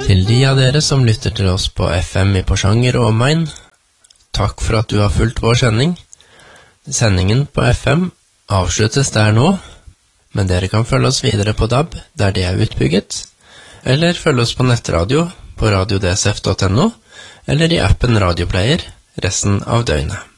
Til de av dere som lytter til oss på FM i Porsanger og omegn, takk for at du har fulgt vår sending. Sendingen på FM avsluttes der nå, men dere kan følge oss videre på DAB, der det er utbygget, eller følge oss på nettradio på radiodsf.no, eller i appen Radioplayer resten av døgnet.